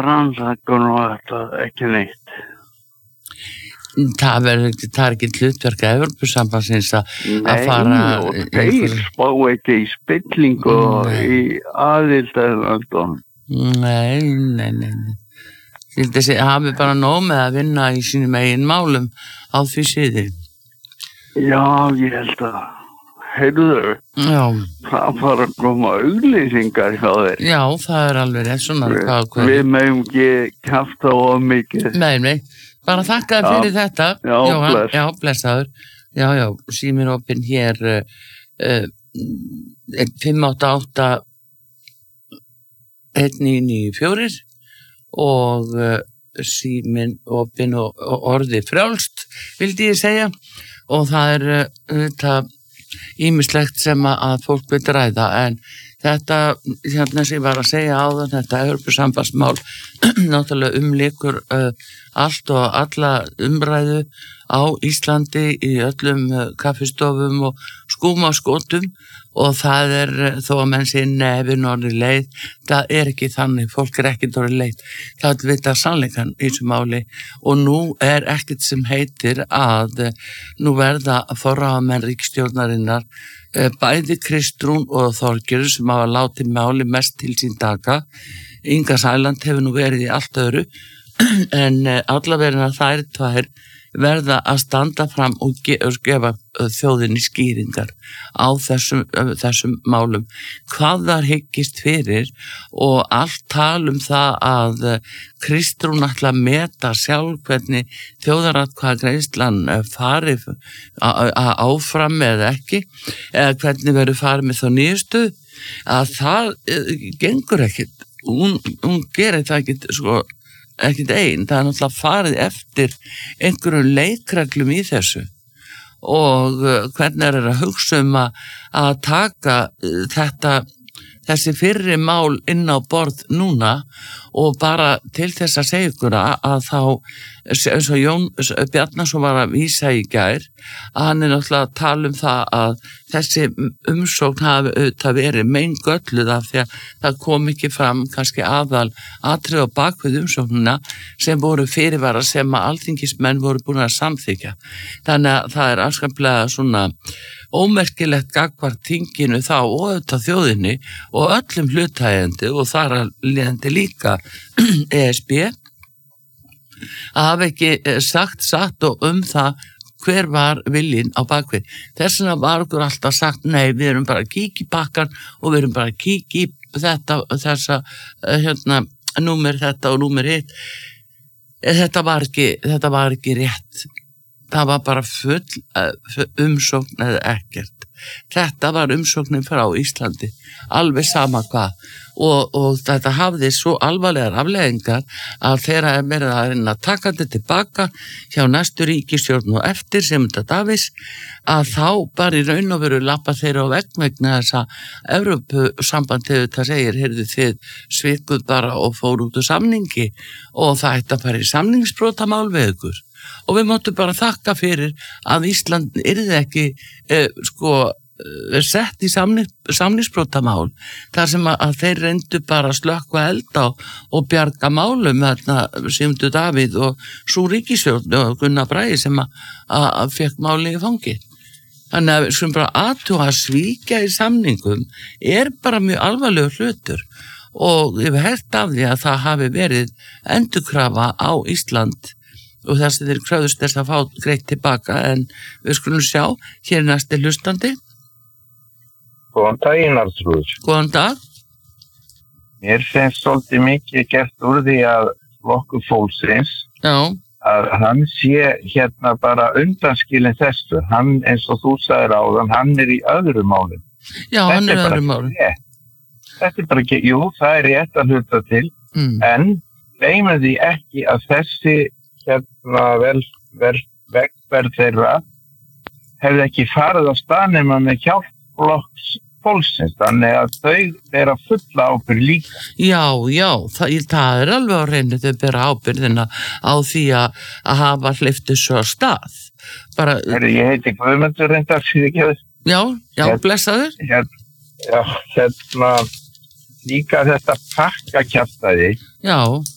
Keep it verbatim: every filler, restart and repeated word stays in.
rannsaka nú þetta ekki neitt. Það er ekki, það er ekki hlutverk að Evrópusambandsins að Nei, fara og þeir spá ekki í spillingu í aðildarlöndunum. Nei, nei, nei, nei. Þessi hafi bara nóg með að vinna í sínum eigin málum á því sviði. Já, ég held að, heyrðu, Já, það fara að koma auglýsingar hjá þeir. já, það er alveg rétt svona. hvað- hvað- Við megum ekki kjafta of mikið. Nei, nei, bara þakka þér fyrir þetta. Já, Jóhann. bless. Já, blessaður. Já, já, síminn opinn hér uh, uh, fimm átta átta einn níu níu fjögur og uh, síminn opinn og, og orði frjálst, vildi ég segja. Og það er uh, þetta ýmislegt sem að, að fólk vil ræða, en þetta, hérna sem ég var að segja áðan, þetta Evrópusambandsmál náttúrulega umlykur uh, allt og alla umræðu á Íslandi í öllum uh, kaffistofum og skúmaskotum, og það er uh, þó að menn sé nefn orðið leið, það er ekki þannig, fólk er ekkert orðið leið, það er vita sannleikan í þessu máli, og nú er ekkert sem heitir að uh, nú verða forráðamenn ríkisstjórnarinnar uh, bæði Kristrún og Þorgerður sem hafa látið máli mest til sín taka. Inga Sæland hefur nú verið í allt öðru en uh, allavega þær tvær verða að standa fram og ge og gefa uh, þjóðinni skýringar á þessum, uh, þessum málum. Hvað þar hyggist fyrir, og allt tal um það að uh, Kristrún ætla að meta sjálf hvernig þjóðaratkvæðagreiðslan uh, fari áfram eða ekki, eða hvernig verður farið með þá nýjustu, að það uh, gengur ekkit. Hún, hún gerir það ekkit sko ekkert einn, það er náttúrulega farið eftir einhverjum leikreglum í þessu, og uh, hvernig er það að hugsa um að, að taka uh, þetta, þessi fyrri mál inn á borð núna, og bara til þess að segja ykkur að, að þá, eins og Jón Bjarnason var að vísa í gær, að hann er náttúrulega að tala um það að þessi umsókn hafi auðvitað verið meingölluð af því að það kom ekki fram kannski aðal atrið á bakvið umsóknina sem voru fyrirvara sem að alþingismenn voru búin að samþykja. Þannig að það er afskaplega svona ómerkilegt gagnvart þinginu þá og auðvitað þjóðinni og öllum hlutægjandi og þar að leiðandi líka E S B að hafa ekki sagt satt og um það hver var viljinn á bakvið. Þess vegna var okkur alltaf sagt, nei, við erum bara að kíkja í pakkan og við erum bara að kíkja í þetta, þessa, hérna, númer þetta og númer hitt. Þetta var ekki, þetta var ekki rétt. Það var bara full umsókn eða ekkert. Þetta var umsóknin frá Íslandi, alveg sama hvað. Og, og þetta hafði svo alvarlegar afleiðingar að þeirra er meira að reyna að taka þetta tilbaka hjá næstu ríkisstjórn og eftir sem þetta Davís, að þá bara í raun og veru lappa þeirra á vegg vegna þess að Evrópusambandið þetta segir, heyrðu þið svikuð bara og fór út úr samningi og það ætti að fara í samningsbrotamál við ykkur. Og við móttum bara þakka fyrir að Ísland yrði ekki eh, sko sett í samning, samningsbrotamál þar sem að, að þeir reyndu bara að slökkva eld á og bjarga málum þarna Sigmundur Davíð og sú ríkisstjórn og Gunnar Bragi sem að, að, að fekk máli í fangi. Þannig að við skulum bara aðtúa að svíkja í samningum er bara mjög alvarlegur hlutur og ég hef heyrt af því að það hafi verið endurkrafa á Ísland og þess að þeir kröfðust þess að fá greitt tilbaka, en við skulum sjá hér næsti hlustandi. Góðan daginn, Arnþrúður. Góðan dag. Mér finnst svolítið mikið gert úr því að Flokkur fólksins Já. að hann sé hérna bara undanskilinn þessu. Hann, eins og þú sagðir áðan, hann er í öðru málum. Já, hann er í öðru málum. Þetta er bara ekki, jú, það er rétt að hluta til, mm. en gleymum því ekki að þessi hérna vel, vel, vegferð þeirra hefði ekki farið á stað nema með hjálp Flokks fólksins, þannig að þau bera fulla ábyrgð líka. Já, já, það, það er alveg á reynu þau bera ábyrgðina á því að, að hafa hleypt þessu á stað. Bara... Heri, ég heiti Guðmundur reyndar fyrir ekki að... Já, já, Hér, blessaður. Hér, já, hérna líka þetta pakkakjaftaði. Já.